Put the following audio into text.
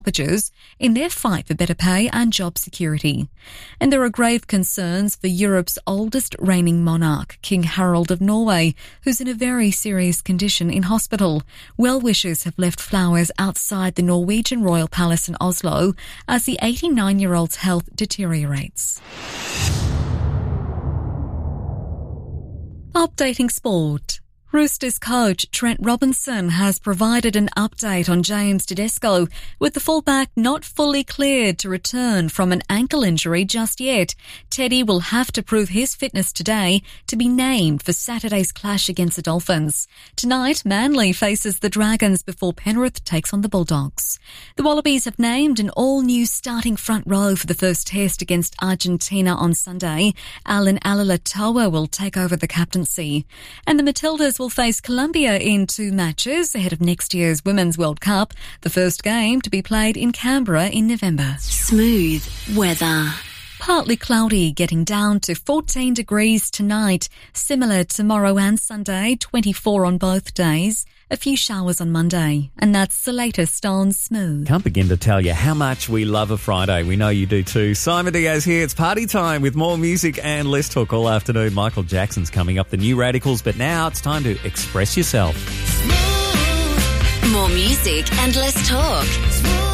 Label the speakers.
Speaker 1: in their fight for better pay and job security. And there are grave concerns for Europe's oldest reigning monarch, King Harald of Norway, who's in a very serious condition in hospital. Well-wishers have left flowers outside the Norwegian royal palace in Oslo as the 89-year-old's health deteriorates. Updating sport. Roosters coach Trent Robinson has provided an update on James Tedesco, with the fullback not fully cleared to return from an ankle injury just yet. Teddy will have to prove his fitness today to be named for Saturday's clash against the Dolphins. Tonight, Manly faces the Dragons before Penrith takes on the Bulldogs. The Wallabies have named an all-new starting front row for the first test against Argentina on Sunday. Alan Alala-Toa will take over the captaincy. And the Matildas will face Colombia in 2 matches ahead of next year's Women's World Cup, the first game to be played in Canberra in November.
Speaker 2: Smooth weather.
Speaker 1: Partly cloudy, getting down to 14 degrees tonight. Similar tomorrow and Sunday, 24 on both days. A few showers on Monday. And that's the latest on Smooth.
Speaker 3: Can't begin to tell you how much we love a Friday. We know you do too. Simon Diaz here. It's party time with more music and less talk all afternoon. Michael Jackson's coming up, the New Radicals. But now it's time to express yourself.
Speaker 2: More music and less talk.